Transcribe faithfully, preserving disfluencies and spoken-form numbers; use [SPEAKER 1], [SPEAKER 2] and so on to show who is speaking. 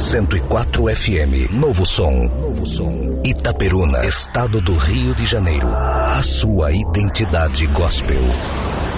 [SPEAKER 1] cento e quatro F M, Novo Som. Novo Som. Itaperuna, estado do Rio de Janeiro. A sua identidade gospel.